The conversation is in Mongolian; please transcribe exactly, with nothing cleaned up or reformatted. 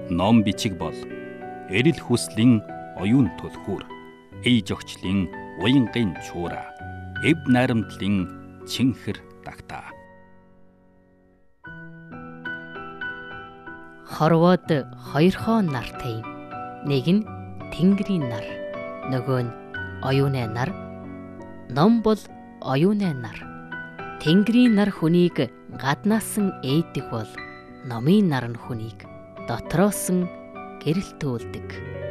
Ном бичиг бол эрэл хүслийн оюун түлхүүр, ээж огчлын уянгын чуура, эв найрамдлын чинхэр тагтаа. Хорвоод хоёр хоон нартай юм. Нэг нь Тэнгэрийн нар, нөгөө нь оюуны нар. Ном бол оюуны нар. Тэнгэрийн нар хүнийг гаднаас нь ээдэг бол номын нар нь хүнийг дотроос нь гэрэлтүүлдэг.